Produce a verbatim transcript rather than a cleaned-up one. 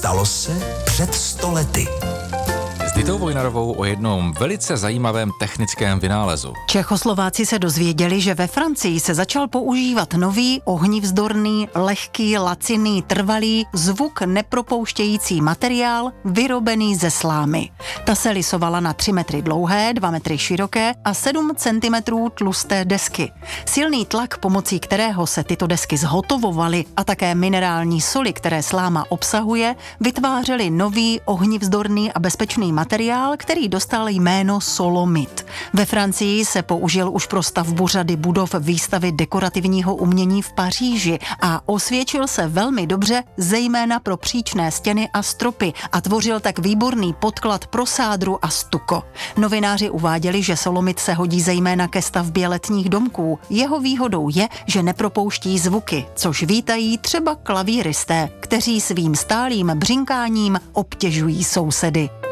Stalo se před sto lety. S Ditou Vojnarovou o jednom velice zajímavém technickém vynálezu. Čechoslováci se dozvěděli, že ve Francii se začal používat nový, ohnivzdorný, lehký, laciný, trvalý, zvuk nepropouštějící materiál vyrobený ze slámy. Ta se lisovala na tři metry dlouhé, dva metry široké a sedm centimetrů tlusté desky. Silný tlak, pomocí kterého se tyto desky zhotovovaly, a také minerální soli, které sláma obsahuje, vytvářely nový, ohnivzdorný a bezpečný materiál, který dostal jméno solomit. Ve Francii se použil už pro stavbu řady budov výstavy dekorativního umění v Paříži a osvědčil se velmi dobře, zejména pro příčné stěny a stropy, a tvořil tak výborný podklad pro sádru a stuko. Novináři uváděli, že solomit se hodí zejména ke stavbě letních domků. Jeho výhodou je, že nepropouští zvuky, což vítají třeba klavíristé, kteří svým stálým břinkáním obtěžují sousedy.